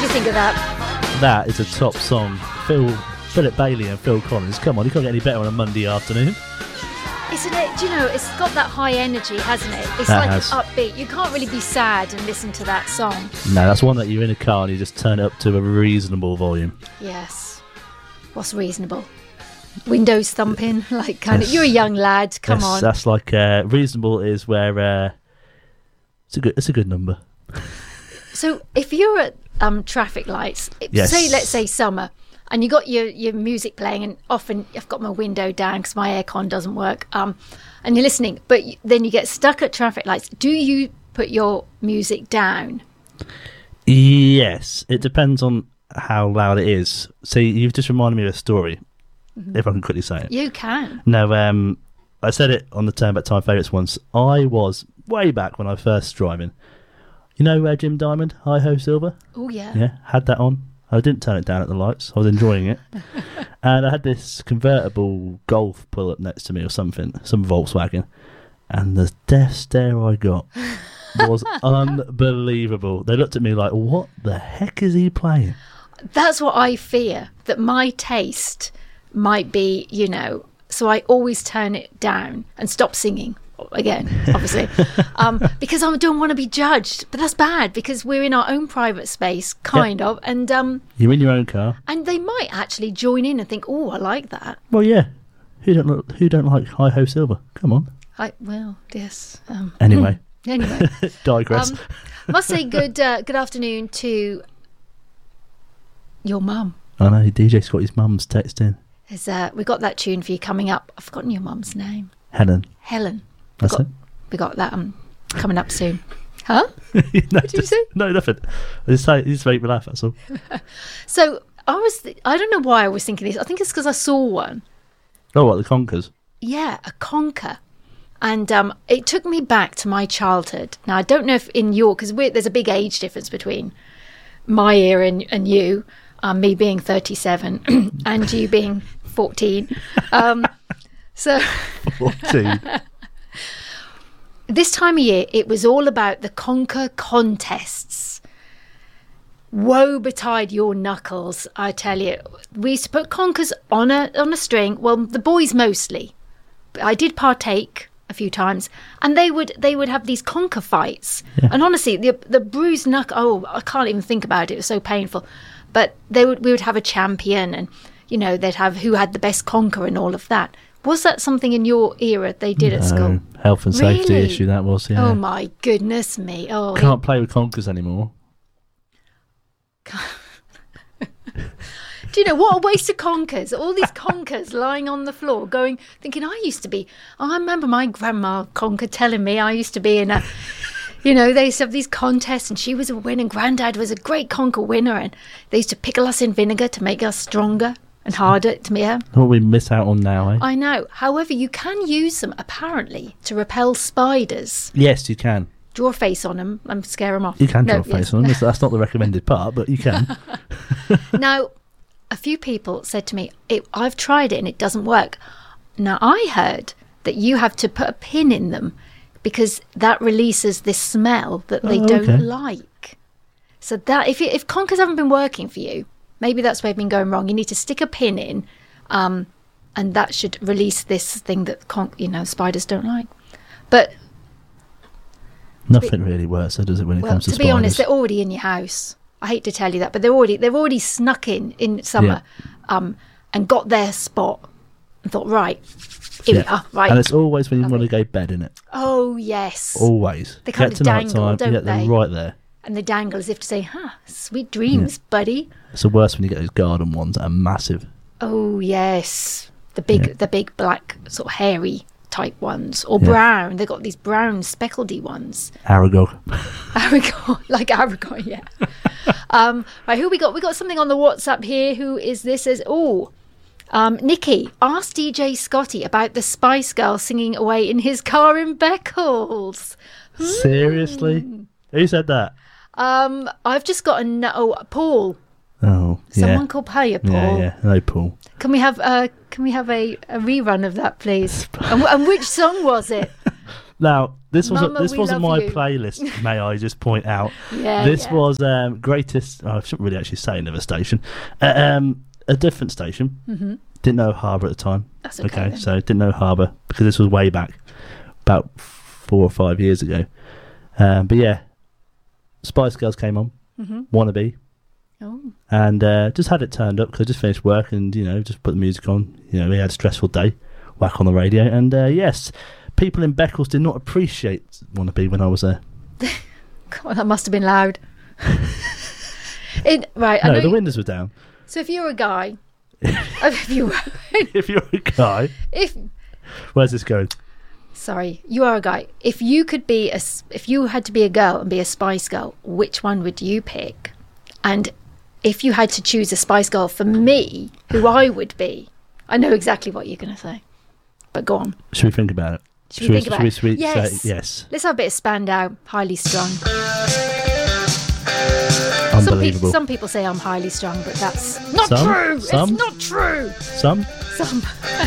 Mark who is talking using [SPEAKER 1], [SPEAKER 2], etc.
[SPEAKER 1] you think of that?
[SPEAKER 2] That is a top song. Philip Bailey and Phil Collins. Come on, you can't get any better on a Monday afternoon.
[SPEAKER 1] Isn't it? Do you know, it's got that high energy, hasn't it? It's
[SPEAKER 2] That
[SPEAKER 1] like
[SPEAKER 2] has.
[SPEAKER 1] upbeat. You can't really be sad and listen to that song.
[SPEAKER 2] No, that's one that you're in a car and you just turn it up to a reasonable volume.
[SPEAKER 1] Yes. What's reasonable? Windows thumping? Like, kind of.
[SPEAKER 2] Yes.
[SPEAKER 1] You're a young lad. Come on.
[SPEAKER 2] That's like reasonable is where it's a good number.
[SPEAKER 1] So if you're at traffic lights,
[SPEAKER 2] Yes.
[SPEAKER 1] let's say summer, and you got your music playing, and often I've got my window down because my aircon doesn't work, and you're listening, but then you get stuck at traffic lights. Do you put your music down?
[SPEAKER 2] Yes, it depends on how loud it is. See, you've just reminded me of a story. If I can quickly say it.
[SPEAKER 1] You can.
[SPEAKER 2] No, I said it on the Turn Back Time Favourites once. I was way back when I first driving. You know Jim Diamond, Hi Ho Silver?
[SPEAKER 1] Oh, yeah.
[SPEAKER 2] Yeah, had that on. I didn't turn it down at the lights. I was enjoying it. And I had this convertible Golf pull up next to me or something, some Volkswagen. And the death stare I got was unbelievable. They looked at me like, what the heck is he playing?
[SPEAKER 1] That's what I fear, that my taste might be, so I always turn it down and stop singing again, obviously, because I don't want to be judged. But that's bad because we're in our own private space, kind of, and
[SPEAKER 2] you're in your own car,
[SPEAKER 1] and they might actually join in and think, "Oh, I like that."
[SPEAKER 2] Well, yeah, who don't like Hi Ho Silver? Come on.
[SPEAKER 1] Yes.
[SPEAKER 2] Anyway, digress.
[SPEAKER 1] Must say good afternoon to your mum.
[SPEAKER 2] I know DJ Scotty's mum's text in.
[SPEAKER 1] We got that tune for you coming up. I've forgotten your mum's name.
[SPEAKER 2] Helen.
[SPEAKER 1] That's it. We got that coming up soon. Huh?
[SPEAKER 2] No,
[SPEAKER 1] what did you say?
[SPEAKER 2] No, nothing. I just make me laugh, that's all.
[SPEAKER 1] So I don't know why I was thinking this. I think it's because I saw one.
[SPEAKER 2] Oh, what, the Conkers?
[SPEAKER 1] Yeah, a conker. And it took me back to my childhood. Now, I don't know if in your... Because there's a big age difference between my era and you. Me being 37 and you being 14. So
[SPEAKER 2] 14.
[SPEAKER 1] This time of year, it was all about the conker contests. Woe betide your knuckles, I tell you. We used to put conkers on a string. Well, the boys mostly. But I did partake a few times, and they would have these conker fights. Yeah. And honestly, the bruised knuckle. Oh, I can't even think about it. It was so painful. But we would have a champion, and they'd have who had the best conker and all of that. Was that something in your era they did at school?
[SPEAKER 2] Health and safety issue that was. Yeah.
[SPEAKER 1] Oh my goodness me! Oh,
[SPEAKER 2] can't play with conkers anymore.
[SPEAKER 1] Do you know what a waste of conkers? All these conkers lying on the floor, thinking I used to be. I remember my grandma conker telling me I used to be in a. They used to have these contests, and she was a winner. And Grandad was a great conker winner, and they used to pickle us in vinegar to make us stronger and harder to me.
[SPEAKER 2] What we miss out on now, eh?
[SPEAKER 1] I know. However, you can use them apparently to repel spiders.
[SPEAKER 2] Yes, you can.
[SPEAKER 1] Draw a face on them and scare them off.
[SPEAKER 2] You can draw a face on them. That's not the recommended part, but you can.
[SPEAKER 1] Now, a few people said to me, I've tried it and it doesn't work. Now, I heard that you have to put a pin in them because that releases this smell that they don't like. So that if conkers haven't been working for you, maybe that's where they've been going wrong. You need to stick a pin in, and that should release this thing that spiders don't like. But
[SPEAKER 2] nothing really works, though, does it? When it comes to spiders.
[SPEAKER 1] To be honest, they're already in your house. I hate to tell you that, but they've already snuck in summer, and got their spot and thought, right, here we are, right.
[SPEAKER 2] And it's always when you want to go bed, isn't it?
[SPEAKER 1] Oh yes,
[SPEAKER 2] always.
[SPEAKER 1] They kind of dangle, don't they?
[SPEAKER 2] They're right there.
[SPEAKER 1] And they dangle as if to say, sweet dreams, buddy.
[SPEAKER 2] It's the worst when you get those garden ones that are massive.
[SPEAKER 1] Oh, yes. The big black sort of hairy type ones. Or brown. They've got these brown speckledy ones.
[SPEAKER 2] Aragog,
[SPEAKER 1] like Aragog, yeah. Right, who we got? We got something on the WhatsApp here. Who is this? Nikki, asked DJ Scotty about the Spice Girls singing away in his car in Beccles.
[SPEAKER 2] Seriously? Who said that?
[SPEAKER 1] I've just got Paul.
[SPEAKER 2] Oh,
[SPEAKER 1] someone called Paul.
[SPEAKER 2] Yeah. Hello, Paul.
[SPEAKER 1] Can we have a rerun of that, please? and which song was it?
[SPEAKER 2] Now, this wasn't
[SPEAKER 1] Mama,
[SPEAKER 2] this
[SPEAKER 1] we
[SPEAKER 2] wasn't
[SPEAKER 1] love
[SPEAKER 2] my
[SPEAKER 1] you.
[SPEAKER 2] playlist. May I just point out?
[SPEAKER 1] Yeah,
[SPEAKER 2] This
[SPEAKER 1] yeah.
[SPEAKER 2] was greatest. I shouldn't really actually say another station. A different station.
[SPEAKER 1] Mm-hmm.
[SPEAKER 2] Didn't know Harbour at the time.
[SPEAKER 1] That's okay. Then.
[SPEAKER 2] So didn't know Harbour because this was way back, about 4 or 5 years ago. But yeah, Spice Girls came on.
[SPEAKER 1] Mm-hmm.
[SPEAKER 2] Wannabe.
[SPEAKER 1] Oh.
[SPEAKER 2] And just had it turned up because I just finished work and, just put the music on. We had a stressful day. Whack on the radio. And yes, people in Beccles did not appreciate Wannabe when I was there.
[SPEAKER 1] God, that must have been loud. Right. I
[SPEAKER 2] No,
[SPEAKER 1] know
[SPEAKER 2] the windows were down.
[SPEAKER 1] So if you're a guy, if you
[SPEAKER 2] If you're a guy, where's this going?
[SPEAKER 1] Sorry, you are a guy. If you had to be a girl and be a Spice Girl, which one would you pick? And if you had to choose a Spice Girl for me, who I would be, I know exactly what you're going to say. But go on.
[SPEAKER 2] Should we think about it?
[SPEAKER 1] Should we think about it?
[SPEAKER 2] Should we
[SPEAKER 1] Yes.
[SPEAKER 2] say yes?
[SPEAKER 1] Let's have a bit of Spandau, Highly Strung.
[SPEAKER 2] Unbelievable.
[SPEAKER 1] Some people say I'm highly strung, but that's not
[SPEAKER 2] Some?
[SPEAKER 1] true.
[SPEAKER 2] Some?
[SPEAKER 1] It's not true.
[SPEAKER 2] Some?
[SPEAKER 1] Some.